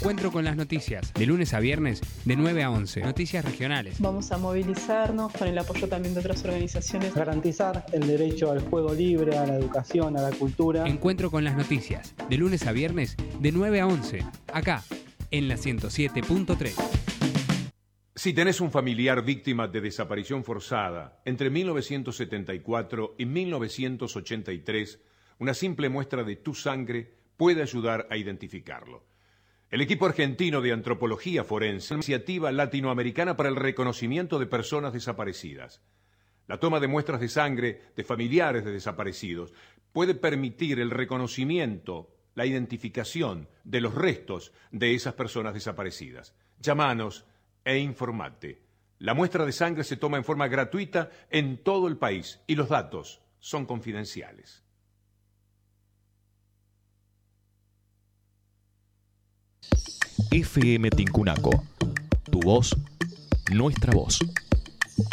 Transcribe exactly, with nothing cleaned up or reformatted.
Encuentro con las noticias, de lunes a viernes, de nueve a once. Noticias regionales. Vamos a movilizarnos con el apoyo también de otras organizaciones. Garantizar el derecho al juego libre, a la educación, a la cultura. Encuentro con las noticias, de lunes a viernes, de nueve a once. Acá, en la ciento siete punto tres. Si tenés un familiar víctima de desaparición forzada entre mil novecientos setenta y cuatro y mil novecientos ochenta y tres, una simple muestra de tu sangre puede ayudar a identificarlo. El equipo argentino de antropología forense, iniciativa latinoamericana para el reconocimiento de personas desaparecidas. La toma de muestras de sangre de familiares de desaparecidos puede permitir el reconocimiento, la identificación de los restos de esas personas desaparecidas. Llámanos e informate. La muestra de sangre se toma en forma gratuita en todo el país y los datos son confidenciales. F M Tincunaco, tu voz, nuestra voz.